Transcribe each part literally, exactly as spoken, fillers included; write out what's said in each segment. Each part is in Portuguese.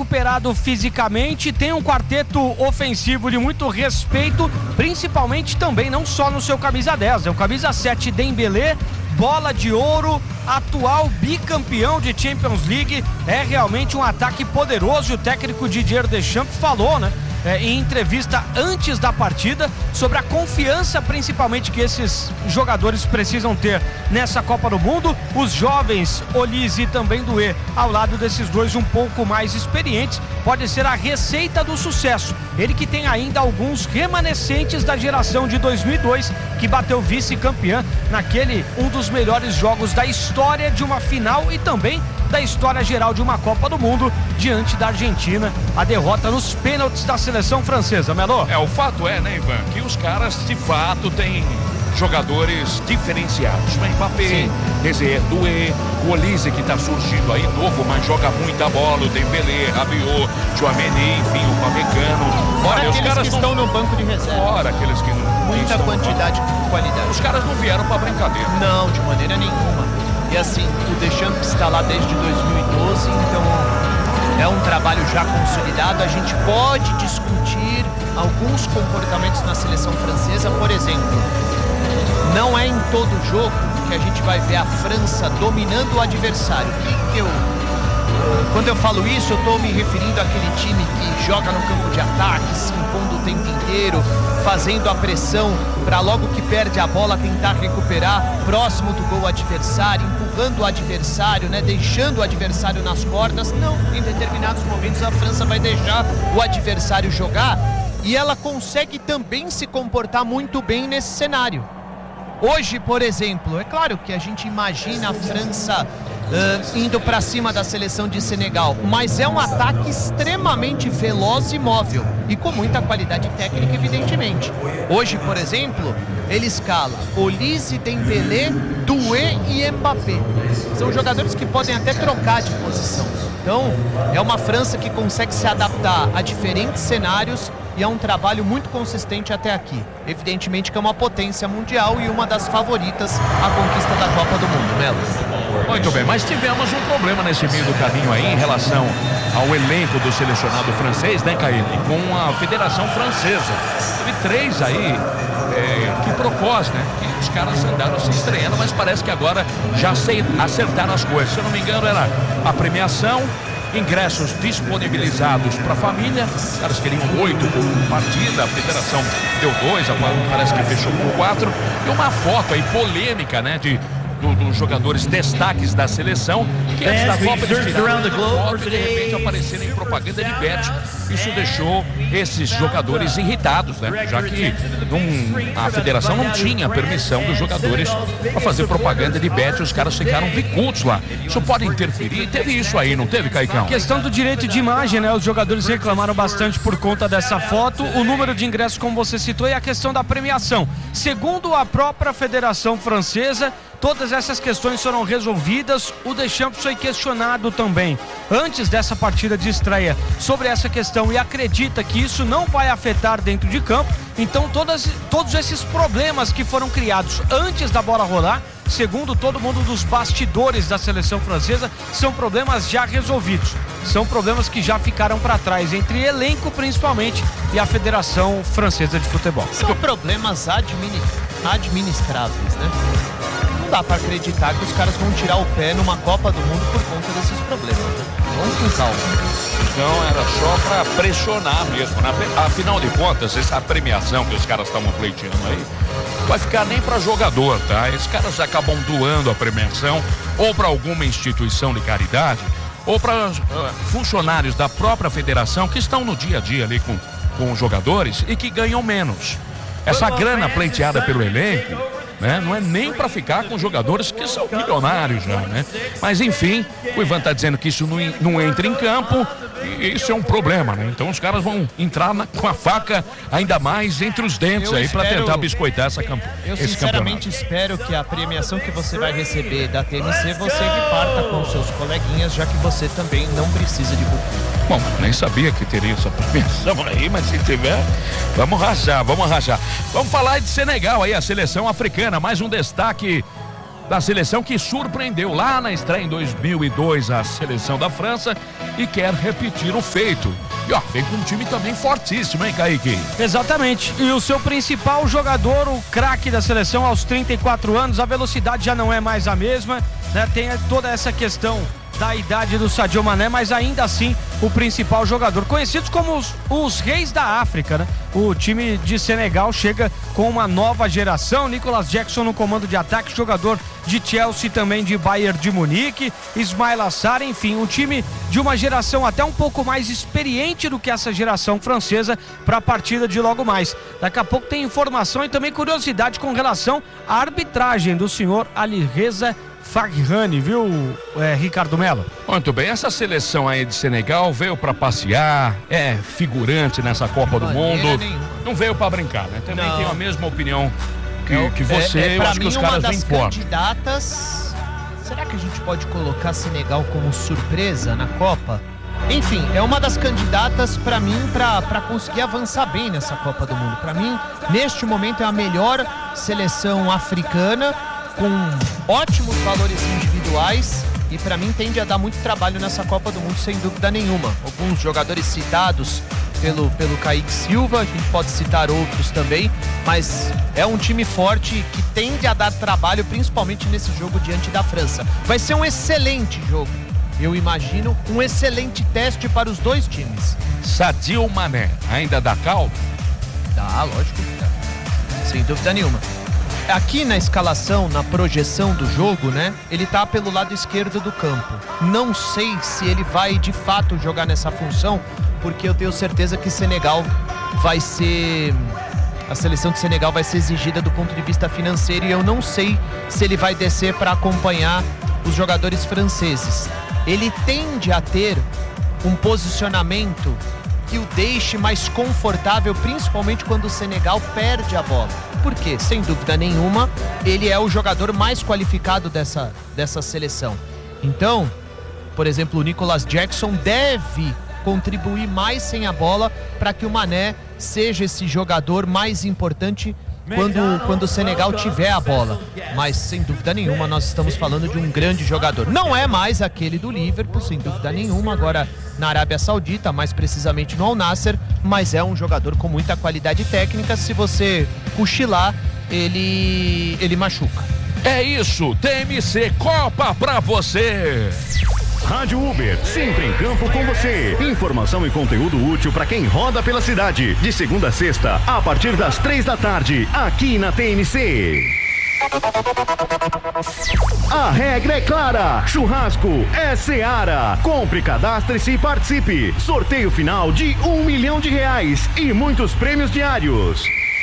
recuperado fisicamente, tem um quarteto ofensivo de muito respeito, principalmente também não só no seu camisa dez, é o camisa sete Dembélé, bola de ouro, atual bicampeão de Champions League, é realmente um ataque poderoso. O técnico Didier Deschamps falou, né, é, em entrevista antes da partida, sobre a confiança principalmente que esses jogadores precisam ter nessa Copa do Mundo. Os jovens Olise e também Doué, ao lado desses dois um pouco mais experientes, pode ser a receita do sucesso. Ele que tem ainda alguns remanescentes da geração de dois mil e dois, que bateu vice-campeã naquele um dos melhores jogos da história de uma final e também da história geral de uma Copa do Mundo, diante da Argentina, a derrota nos pênaltis da seleção francesa. Melô? É, o fato é, né, Ivan, que os caras de fato têm jogadores diferenciados. O Mbappé, Désiré Doué, o Olise, que está surgindo aí novo, mas joga muita bola, o Dembélé, Rabiot, Tchouaméni, enfim, o Pamecano. Fora aqueles os caras que estão no banco de reserva. Fora aqueles que não... Muita quantidade e qualidade. Os caras não vieram para brincadeira. Não, de maneira nenhuma. E assim, o Deschamps está lá desde dois mil e doze, então é um trabalho já consolidado. A gente pode discutir alguns comportamentos na seleção francesa, por exemplo, não é em todo jogo que a gente vai ver a França dominando o adversário. Que que eu, quando eu falo isso, eu estou me referindo àquele time que joga no campo de ataque, se impondo o tempo inteiro, fazendo a pressão para logo que perde a bola tentar recuperar próximo do gol adversário, empurrando o adversário, né, deixando o adversário nas cordas. Não, em determinados momentos a França vai deixar o adversário jogar e ela consegue também se comportar muito bem nesse cenário. Hoje, por exemplo, é claro que a gente imagina a França uh, indo para cima da seleção de Senegal, mas é um ataque extremamente veloz e móvel e com muita qualidade técnica, evidentemente. Hoje, por exemplo, ele escala Olise, Dembélé, Doué e Mbappé. São jogadores que podem até trocar de posição. Então, é uma França que consegue se adaptar a diferentes cenários e é um trabalho muito consistente até aqui. Evidentemente que é uma potência mundial e uma das favoritas à conquista da Copa do Mundo, Melo. Muito bem, mas tivemos um problema nesse meio do caminho aí em relação ao elenco do selecionado francês, né, Kaique? Com a Federação Francesa. Teve três aí, é, que propôs, né? Que os caras andaram se estreando, mas parece que agora já acertaram as coisas. Se eu não me engano, era a premiação, ingressos disponibilizados para a família. Os caras queriam oito por partida, a federação deu dois, parece que fechou com quatro. E uma foto aí polêmica, né, de do, dos jogadores destaques da seleção, que antes da Copa eles tiraram foto e de repente apareceram em propaganda de bet. Isso deixou esses jogadores irritados, né? Já que não, a federação não tinha permissão dos jogadores para fazer propaganda de bet, os caras ficaram bicudos lá. Isso pode interferir, teve isso aí, não teve, Caicão? Questão do direito de imagem, né? Os jogadores reclamaram bastante por conta dessa foto, o número de ingressos, como você citou, e a questão da premiação. Segundo a própria Federação Francesa, todas essas questões foram resolvidas. O Deschamps foi questionado também antes dessa partida de estreia sobre essa questão e acredita que isso não vai afetar dentro de campo. Então todas, todos esses problemas que foram criados antes da bola rolar, segundo todo mundo dos bastidores da seleção francesa, são problemas já resolvidos. São problemas que já ficaram para trás, entre elenco principalmente e a Federação Francesa de Futebol. São problemas administ... administráveis, né? Não dá para acreditar que os caras vão tirar o pé numa Copa do Mundo por conta desses problemas, né? Vamos com calma. Então era só para pressionar mesmo, né? Afinal de contas, essa premiação que os caras estavam pleiteando aí vai ficar nem para jogador, tá? Esses caras acabam doando a premiação ou para alguma instituição de caridade ou para uh, funcionários da própria federação que estão no dia a dia ali com, com os jogadores e que ganham menos. Essa grana pleiteada pelo elenco, né, não é nem para ficar com jogadores que são milionários já, né? Mas enfim, o Ivan tá dizendo que isso não, não entra em campo e isso é um problema, né? Então os caras vão entrar na, com a faca ainda mais entre os dentes eu aí para tentar biscoitar essa campanha. Eu sinceramente espero que a premiação que você vai receber da T M C você reparta com seus coleguinhas, já que você também não precisa de buquê. Bom, nem sabia que teria essa premiação aí, mas se tiver, vamos rachar, vamos rachar. Vamos falar de Senegal aí, a seleção africana, mais um destaque da seleção que surpreendeu lá na estreia em dois mil e dois a seleção da França e quer repetir o feito. E ó, vem com um time também fortíssimo, hein, Kaique? Exatamente. E o seu principal jogador, o craque da seleção aos trinta e quatro anos, a velocidade já não é mais a mesma, né? Tem toda essa questão da idade do Sadio Mané, mas ainda assim o principal jogador, conhecidos como os, os reis da África, né? O time de Senegal chega com uma nova geração, Nicolas Jackson no comando de ataque, jogador de Chelsea, também de Bayern de Munique, Ismail Assar, enfim, um time de uma geração até um pouco mais experiente do que essa geração francesa para a partida de logo mais. Daqui a pouco tem informação e também curiosidade com relação à arbitragem do senhor Alireza Faghani, viu, é, Ricardo Mello? Muito bem, essa seleção aí de Senegal veio pra passear, é figurante nessa Copa do Mundo, não veio pra brincar, né? Também Não. tenho a mesma opinião que, Eu- que você, é, é, eu pra acho que mim, os caras uma vêm das forte. candidatas. Será que a gente pode colocar Senegal como surpresa na Copa? Enfim, é uma das candidatas pra mim pra pra conseguir avançar bem nessa Copa do Mundo. Pra mim, neste momento é a melhor seleção africana, com ótimos valores individuais, e pra mim tende a dar muito trabalho nessa Copa do Mundo, sem dúvida nenhuma. Alguns jogadores citados pelo, pelo Kaique Silva, a gente pode citar outros também, mas é um time forte que tende a dar trabalho, principalmente nesse jogo diante da França. Vai ser um excelente jogo, eu imagino, um excelente teste para os dois times. Sadio Mané, ainda dá caldo? Dá, lógico que dá. Sem dúvida nenhuma. Aqui na escalação, na projeção do jogo, né? Ele tá pelo lado esquerdo do campo. Não sei se ele vai de fato jogar nessa função, porque eu tenho certeza que Senegal vai ser... A seleção de Senegal vai ser exigida do ponto de vista financeiro, e eu não sei se ele vai descer para acompanhar os jogadores franceses. Ele tende a ter um posicionamento que o deixe mais confortável, principalmente quando o Senegal perde a bola. Porque, sem dúvida nenhuma, ele é o jogador mais qualificado dessa, dessa seleção. Então, por exemplo, o Nicolas Jackson deve contribuir mais sem a bola para que o Mané seja esse jogador mais importante quando, quando o Senegal tiver a bola. Mas, sem dúvida nenhuma, nós estamos falando de um grande jogador. Não é mais aquele do Liverpool, sem dúvida nenhuma, agora na Arábia Saudita, mais precisamente no Al Nassr, mas é um jogador com muita qualidade técnica. Se você cochilar, ele, ele machuca. É isso, T M C Copa pra você! Rádio Uber, sempre em campo com você. Informação e conteúdo útil para quem roda pela cidade. De segunda a sexta, a partir das três da tarde, aqui na T M C. A regra é clara. Churrasco é Seara. Compre, cadastre-se e participe. Sorteio final de um milhão de reais e muitos prêmios diários.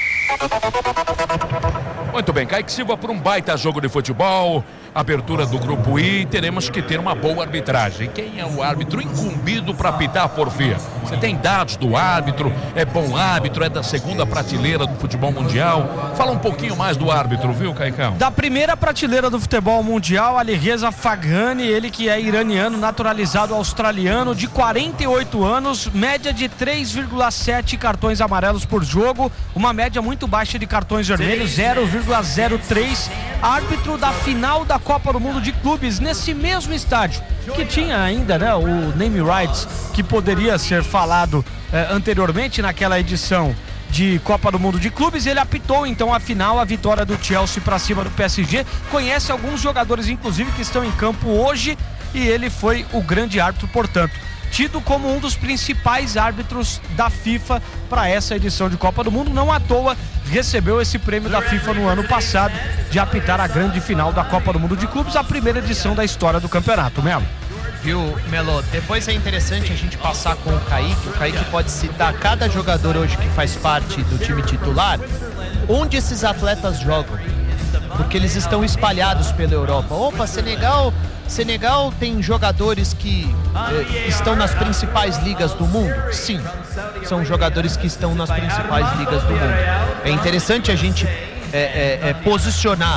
Muito bem, Kaique Silva por um baita jogo de futebol, abertura do grupo I, teremos que ter uma boa arbitragem. Quem é o árbitro incumbido para apitar, Porfia? Você tem dados do árbitro, é bom árbitro, é da segunda prateleira do futebol mundial. Fala um pouquinho mais do árbitro, viu, Caicão? Da primeira prateleira do futebol mundial, Alireza Faghani, ele que é iraniano, naturalizado australiano, de quarenta e oito anos, média de três vírgula sete cartões amarelos por jogo, uma média muito baixa de cartões vermelhos, zero vírgula zero três, árbitro da final da Copa do Mundo de Clubes, nesse mesmo estádio, que tinha ainda, né, o name rights, que poderia ser falado eh, anteriormente naquela edição de Copa do Mundo de Clubes. Ele apitou então a final, a vitória do Chelsea para cima do P S G, conhece alguns jogadores inclusive que estão em campo hoje, e ele foi o grande árbitro, portanto, tido como um dos principais árbitros da FIFA para essa edição de Copa do Mundo. Não à toa recebeu esse prêmio da FIFA no ano passado de apitar a grande final da Copa do Mundo de Clubes, a primeira edição da história do campeonato. Melo. Viu, Melo? Depois é interessante a gente passar com o Kaique. O Kaique pode citar cada jogador hoje que faz parte do time titular, onde esses atletas jogam, porque eles estão espalhados pela Europa. Opa, Senegal... Senegal tem jogadores que eh, estão nas principais ligas do mundo? Sim, são jogadores que estão nas principais ligas do mundo. É interessante a gente eh, eh, eh, posicionar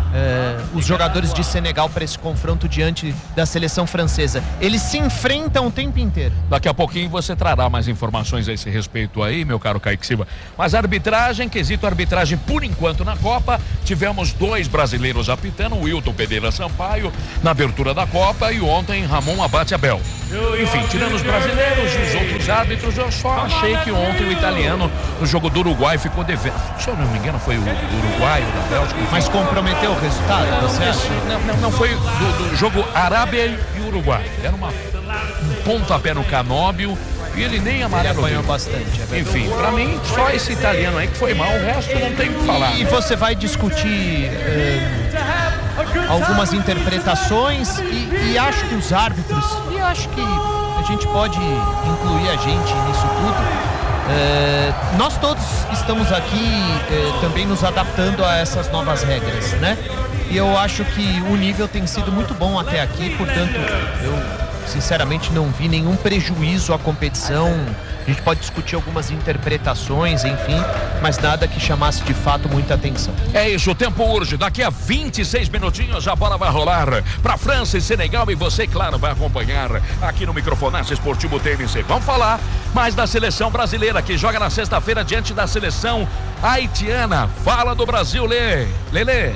eh, os jogadores de Senegal para esse confronto diante da seleção francesa. Eles se enfrentam o tempo inteiro. Daqui a pouquinho você trará mais informações a esse respeito aí, meu caro Kaique Silva. Mas a arbitragem, quesito arbitragem por enquanto na Copa, tivemos dois brasileiros apitando, o Wilton Pereira Sampaio na abertura da Copa e ontem Ramon Abate Abel. Enfim, tirando os brasileiros e os outros árbitros, eu só achei que ontem o italiano no jogo do Uruguai ficou devendo. Se eu não me engano foi o Uruguai ou da Bélgica. Mas comprometeu o resultado, não, você acha? Não, não, não foi do, do jogo Arábia e Uruguai. Era uma, um pontapé no Canóbio e ele nem amarelo. Ele apanhou bastante. É Enfim, pra mim, só esse italiano aí que foi mal, o resto não tem o que falar. E você vai discutir eh, algumas interpretações e, e acho que os árbitros, e acho que a gente pode incluir a gente nisso tudo. É, nós todos estamos aqui é, também nos adaptando a essas novas regras, né? E eu acho que o nível tem sido muito bom até aqui, portanto, eu sinceramente não vi nenhum prejuízo à competição. A gente pode discutir algumas interpretações, enfim, mas nada que chamasse de fato muita atenção. É isso, o tempo urge. Daqui a vinte e seis minutinhos a bola vai rolar para França e Senegal e você, claro, vai acompanhar aqui no Microfonaço Esportivo T M C. Vamos falar mais da seleção brasileira que joga na sexta-feira diante da seleção haitiana. Fala do Brasil, Lê. Lelê.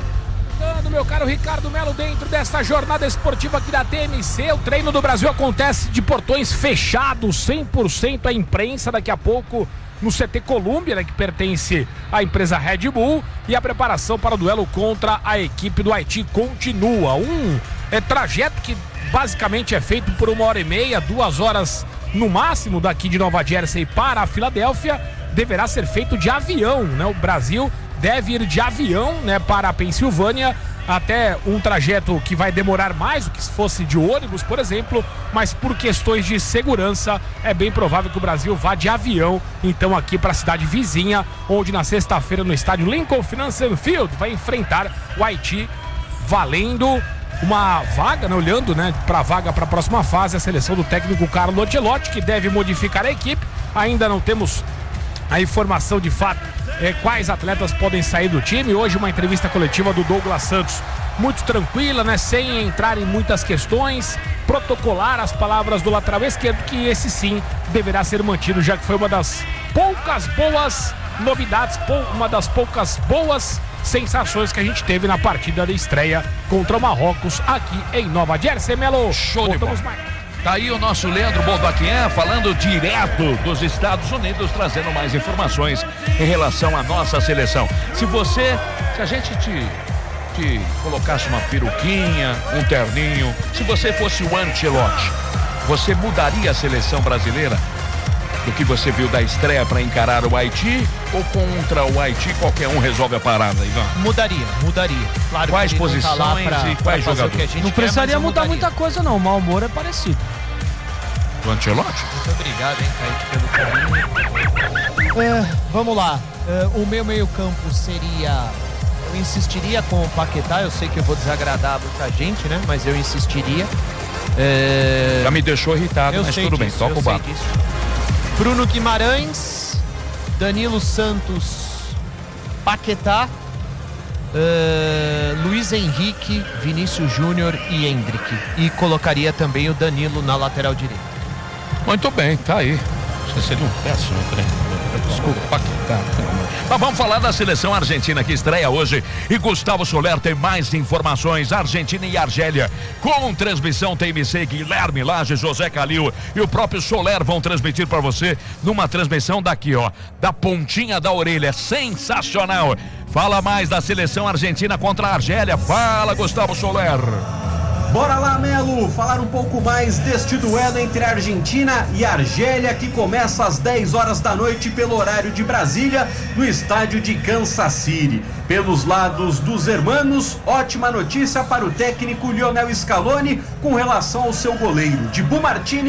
Meu caro Ricardo Melo, dentro desta jornada esportiva aqui da T M C, o treino do Brasil acontece de portões fechados, cem por cento à imprensa, daqui a pouco no C T Colômbia, né, que pertence à empresa Red Bull, e a preparação para o duelo contra a equipe do Haiti continua. Um é, trajeto que basicamente é feito por uma hora e meia, duas horas no máximo daqui de Nova Jersey para a Filadélfia, deverá ser feito de avião, né? O Brasil deve ir de avião, né, para a Pensilvânia, até um trajeto que vai demorar mais do que se fosse de ônibus, por exemplo, mas por questões de segurança é bem provável que o Brasil vá de avião, então aqui para a cidade vizinha, onde na sexta-feira no estádio Lincoln Financial Field vai enfrentar o Haiti, valendo uma vaga, né, olhando, né, para a vaga para a próxima fase, a seleção do técnico Carlo Ancelotti, que deve modificar a equipe. Ainda não temos a informação de fato é, quais atletas podem sair do time. Hoje uma entrevista coletiva do Douglas Santos, muito tranquila, né, sem entrar em muitas questões, protocolar as palavras do lateral esquerdo, que esse sim deverá ser mantido, já que foi uma das poucas boas novidades, uma das poucas boas sensações que a gente teve na partida de estreia contra o Marrocos aqui em Nova Jersey. Melo, show de bola. Mais. Tá aí o nosso Leandro Boldaquian falando direto dos Estados Unidos, trazendo mais informações em relação à nossa seleção. Se você, se a gente te, te colocasse uma peruquinha, um terninho, se você fosse o Ancelotti, você mudaria a seleção brasileira do que você viu da estreia para encarar o Haiti, ou contra o Haiti qualquer um resolve a parada, Ivan? Mudaria, mudaria. Claro, quais posições tá pra, e quais jogadores? Não precisaria quer, mudar muita coisa não, o mau humor é parecido. Do Ancelotti? Muito obrigado, hein, Kaique, pelo carinho. É, vamos lá, é, o meu meio campo seria... Eu insistiria com o Paquetá, eu sei que eu vou desagradar muita gente, né, mas eu insistiria. É... Já me deixou irritado, eu mas sei tudo disso, bem, toca o barco. Bruno Guimarães, Danilo Santos, Paquetá, uh, Luiz Henrique, Vinícius Júnior e Endrick. E colocaria também o Danilo na lateral direita. Muito bem, tá aí. Você seria um péssimo treinador. Desculpa, Paquetá. Mas vamos falar da seleção argentina que estreia hoje. E Gustavo Soler tem mais informações. Argentina e Argélia, com transmissão T M C, Guilherme Lage, José Calil e o próprio Soler vão transmitir para você numa transmissão daqui, ó, da pontinha da orelha. Sensacional. Fala mais da seleção argentina contra a Argélia. Fala, Gustavo Soler. Bora lá, Melo, falar um pouco mais deste duelo entre a Argentina e a Argélia, que começa às dez horas da noite pelo horário de Brasília, no estádio de Kansas City. Pelos lados dos hermanos, ótima notícia para o técnico Lionel Scaloni com relação ao seu goleiro. Dibu Martínez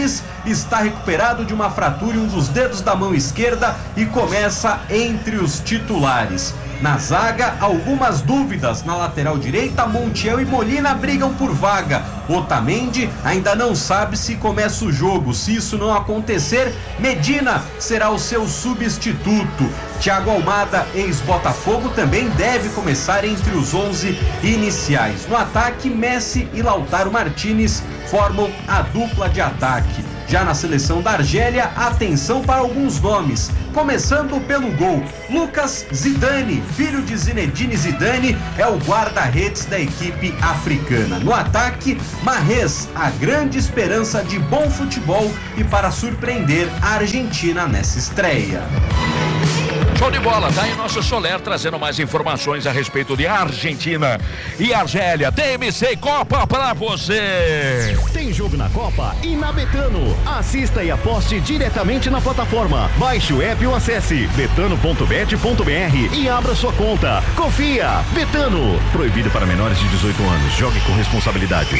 está recuperado de uma fratura em um dos dedos da mão esquerda e começa entre os titulares. Na zaga, algumas dúvidas. Na lateral direita, Montiel e Molina brigam por vaga. Otamendi ainda não sabe se começa o jogo. Se isso não acontecer, Medina será o seu substituto. Thiago Almada, ex-Botafogo, também deve começar entre os onze iniciais. No ataque, Messi e Lautaro Martinez formam a dupla de ataque. Já na seleção da Argélia, atenção para alguns nomes. Começando pelo gol, Lucas Zidane, filho de Zinedine Zidane, é o guarda-redes da equipe africana. No ataque, Mahrez, a grande esperança de bom futebol e para surpreender a Argentina nessa estreia. Show de bola, tá aí nosso Soler trazendo mais informações a respeito de Argentina e Argélia. T M C Copa pra você. Tem jogo na Copa e na Betano. Assista e aposte diretamente na plataforma. Baixe o app ou acesse betano ponto bet ponto br e abra sua conta. Confia, Betano. Proibido para menores de dezoito anos. Jogue com responsabilidade.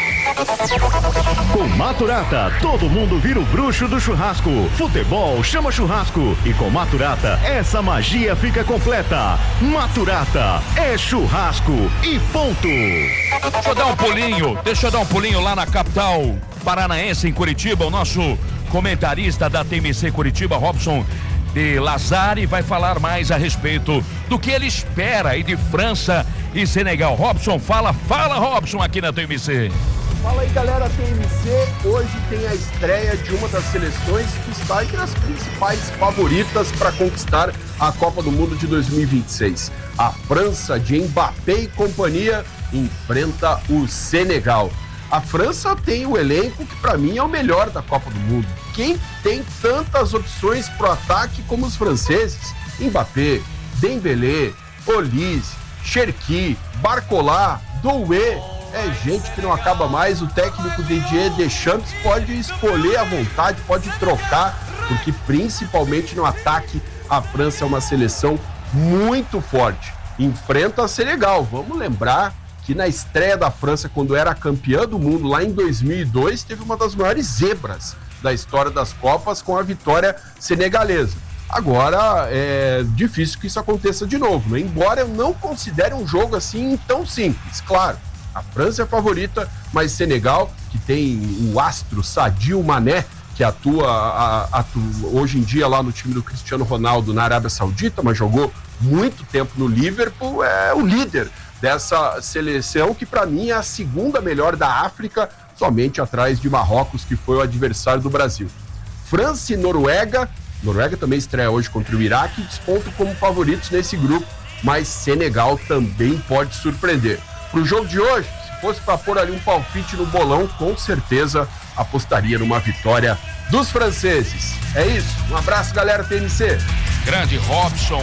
Com Maturata, todo mundo vira o bruxo do churrasco. Futebol chama churrasco. E com Maturata, essa magia fica completa. Maturata é churrasco e ponto. Deixa eu dar um pulinho, deixa eu dar um pulinho lá na capital paranaense, em Curitiba. O nosso comentarista da T M C Curitiba, Robson de Lazari, vai falar mais a respeito do que ele espera aí de França e Senegal. Robson, fala, fala Robson aqui na T M C. Fala aí, galera, T M C. Hoje tem a estreia de uma das seleções que está entre as principais favoritas para conquistar a Copa do Mundo de dois mil e vinte e seis. A França de Mbappé e companhia enfrenta o Senegal. A França tem o elenco que para mim é o melhor da Copa do Mundo. Quem tem tantas opções pro ataque como os franceses? Mbappé, Dembélé, Olise, Cherki, Barcola, Doué. É gente que não acaba mais. O técnico Didier Deschamps pode escolher à vontade, pode trocar, porque principalmente no ataque a França é uma seleção muito forte. Enfrenta a Senegal. Vamos lembrar que na estreia da França, quando era campeã do mundo lá em dois mil e dois, teve uma das maiores zebras da história das Copas com a vitória senegalesa. Agora é difícil que isso aconteça de novo, né? Embora eu não considere um jogo assim tão simples, claro. A França é a favorita, mas Senegal, que tem o astro Sadio Mané, que atua, a, atua hoje em dia lá no time do Cristiano Ronaldo na Arábia Saudita, mas jogou muito tempo no Liverpool, é o líder dessa seleção, que para mim é a segunda melhor da África, somente atrás de Marrocos, que foi o adversário do Brasil. França e Noruega, Noruega também estreia hoje contra o Iraque, despontam como favoritos nesse grupo, mas Senegal também pode surpreender. Pro jogo de hoje, se fosse para pôr ali um palpite no bolão, com certeza apostaria numa vitória dos franceses. É isso, um abraço, galera T M C. Grande Robson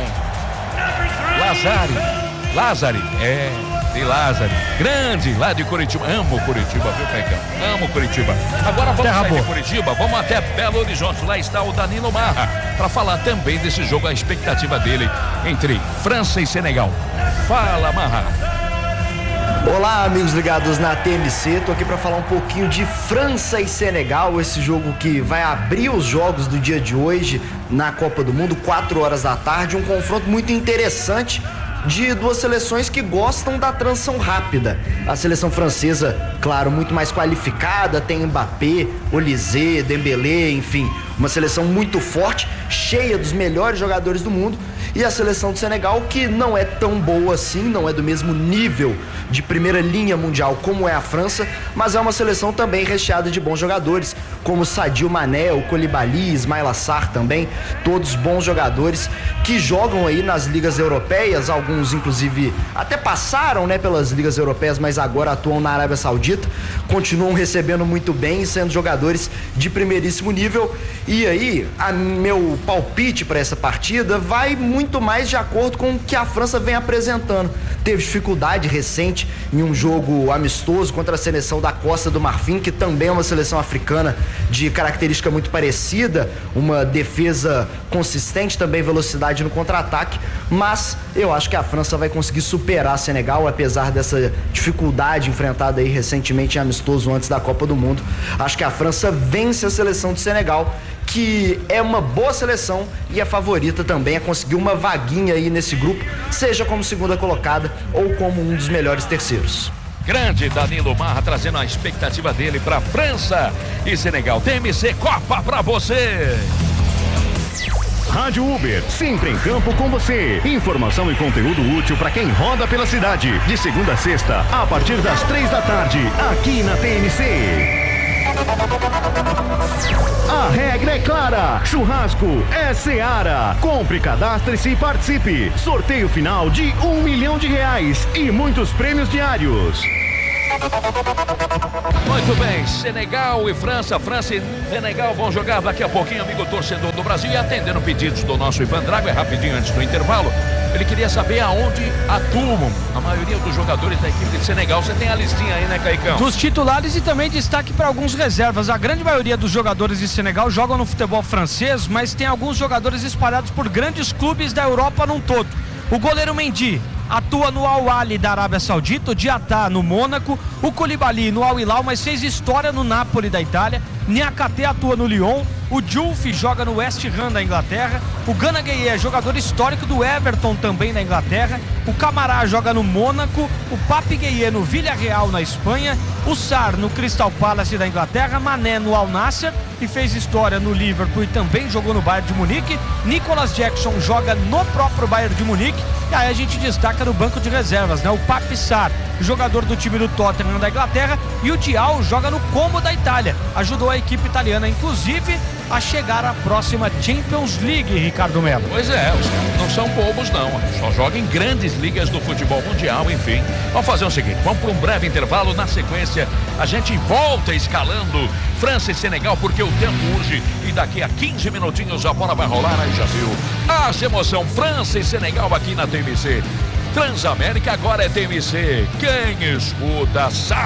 Lazari, Lazari, é, de Lazari, grande, lá de Curitiba. Amo Curitiba, viu, Caicão? Amo Curitiba. Agora vamos sair de Curitiba, vamos até Belo Horizonte. Lá está o Danilo Marra, para falar também desse jogo, a expectativa dele entre França e Senegal. Fala, Marra. Olá, amigos ligados na T M C, tô aqui para falar um pouquinho de França e Senegal, esse jogo que vai abrir os jogos do dia de hoje na Copa do Mundo, quatro horas da tarde, um confronto muito interessante de duas seleções que gostam da transição rápida. A seleção francesa, claro, muito mais qualificada, tem Mbappé, Olise, Dembélé, enfim, uma seleção muito forte, cheia dos melhores jogadores do mundo. E a seleção do Senegal, que não é tão boa assim, não é do mesmo nível de primeira linha mundial como é a França, mas é uma seleção também recheada de bons jogadores, como Sadio Mané, o Koulibaly, Ismaïla Sarr também, todos bons jogadores que jogam aí nas ligas europeias, alguns inclusive até passaram, né, pelas ligas europeias, mas agora atuam na Arábia Saudita, continuam recebendo muito bem e sendo jogadores de primeiríssimo nível. E aí, a meu palpite para essa partida vai muito mais de acordo com o que a França vem apresentando. Teve dificuldade recente em um jogo amistoso contra a seleção da Costa do Marfim, que também é uma seleção africana de característica muito parecida, uma defesa consistente, também velocidade no contra-ataque, mas eu acho que a França vai conseguir superar a Senegal, apesar dessa dificuldade enfrentada aí recentemente em amistoso antes da Copa do Mundo. Acho que a França vence a seleção de Senegal, que é uma boa seleção e é favorita também a conseguir uma vaguinha aí nesse grupo, seja como segunda colocada ou como um dos melhores terceiros. Grande Danilo Marra trazendo a expectativa dele para França e Senegal. T M C Copa para você. Rádio Uber, sempre em campo com você. Informação e conteúdo útil para quem roda pela cidade. De segunda a sexta, a partir das três da tarde, aqui na T M C. A regra é clara, churrasco é Seara. Compre, cadastre-se e participe. Sorteio final de um milhão de reais e muitos prêmios diários. Muito bem, Senegal e França, França e Senegal vão jogar daqui a pouquinho, amigo torcedor do Brasil, e atendendo pedidos do nosso Ivan Drago, é rapidinho antes do intervalo. Ele queria saber aonde atuam a maioria dos jogadores da equipe de Senegal. Você tem a listinha aí, né, Caicão? Dos titulares e também destaque para alguns reservas. A grande maioria dos jogadores de Senegal jogam no futebol francês, mas tem alguns jogadores espalhados por grandes clubes da Europa num todo. O goleiro Mendy atua no Al Ahly da Arábia Saudita, o Diatá no Mônaco, o Koulibaly no Al Hilal, mas fez história no Napoli da Itália. Niakate atua no Lyon, o Diouf joga no West Ham da Inglaterra, o Gana Gueye é jogador histórico do Everton também da Inglaterra, o Camará joga no Mônaco, o Papi Gueye no Villarreal na Espanha, o Sarr no Crystal Palace da Inglaterra, Mané no Al Nassr e fez história no Liverpool e também jogou no Bayern de Munique, Nicolas Jackson joga no próprio Bayern de Munique, e aí a gente destaca no banco de reservas, né? O Papi Sarr, jogador do time do Tottenham da Inglaterra, e o Diao joga no Como da Itália, ajudou a equipe italiana, inclusive, a chegar à próxima Champions League, Ricardo Melo. Pois é, os caras não são bobos não, só jogam em grandes ligas do futebol mundial, enfim. Vamos fazer o seguinte, vamos para um breve intervalo, na sequência a gente volta escalando França e Senegal, porque o tempo urge e daqui a quinze minutinhos a bola vai rolar, aí já viu. A emoção, França e Senegal aqui na T M C. Transamérica agora é T M C, quem escuta sabe.